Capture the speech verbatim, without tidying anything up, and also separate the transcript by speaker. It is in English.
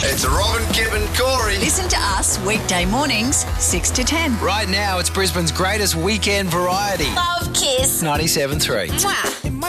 Speaker 1: It's Robin, Kip and Corey.
Speaker 2: Listen to us weekday mornings, six to ten.
Speaker 3: Right now, it's Brisbane's greatest weekend variety.
Speaker 4: Love Kiss.
Speaker 3: ninety-seven three.
Speaker 4: Mwah.